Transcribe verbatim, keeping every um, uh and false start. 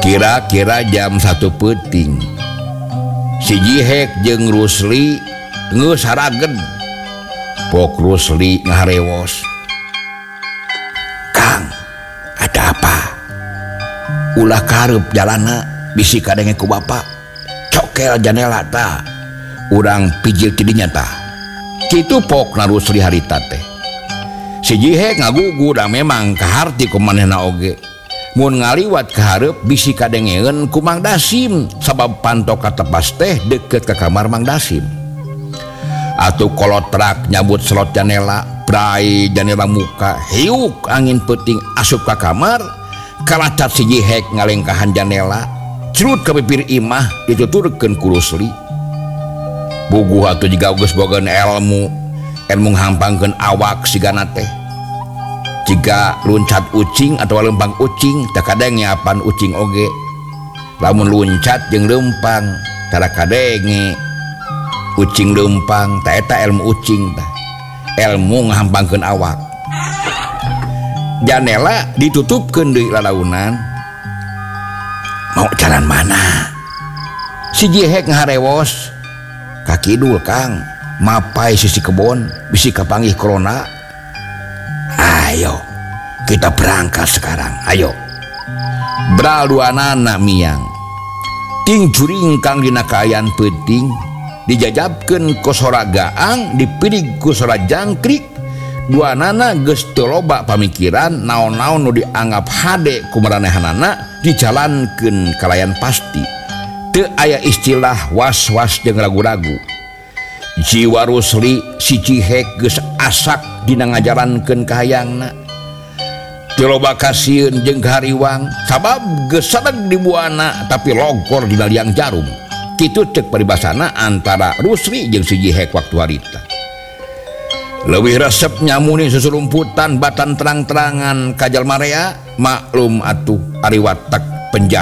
Kira-kira jam satu peting si Jihek jeung Rusli geus haragen. Pok Rusli ngaharewos, "Kang, ada apa?" "Ulah kareup jalana bisi kadenge ku bapak. Cokel janela ta, urang pijil tidinya ta." Kitu pokna Rusli harita teh. Si Jihek ngagugu da memang kaharti ku manehna oge. Mun ngaliwat ka hareup bisi kadengeun ku Mang Dasim sabab pantok katepas teh deket ka kamar Mang Dasim. Atuh kolotrak nyabut selot janela, prai janela muka, hiuk angin peuting asup ka kamar, kalacat si Jihek ngalengkahan janela, curut ka bibir imah dituturkeun ku Rusli. Buguh atuh jiga geus bogaeun elmu, elmu ngahampangkeun awak sigana teh. Jika luncat ucing atau lempang ucing tak kadenge apan ucing oge. Lamun luncat jeung lempang tara kadenge ucing lempang ta eta ilmu ucing tah. Ilmu ngahampangkeun awak. Janela ditutupkeun deui lalaunan. Mau jalan mana? Si Jihek ngaharewos, "Ka kidul Kang, mapai sisi kebon bisi kapanggih corona." "Ayo, kita berangkat sekarang, ayo." Bral dua anak miang. Ting curing kang dina kaayaan peuting dijajabkeun ku sora gaang dipirig ku sora jangkrik. Dua nana geus teu loba pamikiran naon-naon nu dianggap hade ku maranehanana dijalankeun kalayan pasti. Teu aya istilah was-was jeung ragu-ragu. Jiwa Rusli si Jihek geus asak dina ngajalankeun kahayangna. Teu loba kasieun jeung kahariwang sabab geus sadeg di buana tapi logor dina liang jarum. Kitu ceuk paribasana antara Rusli jeung si Jihek waktu harita. Leuwih resep nyamuni susurumputan batan terang-terangan ka jalma rea, maklum atuh ari watak penjahat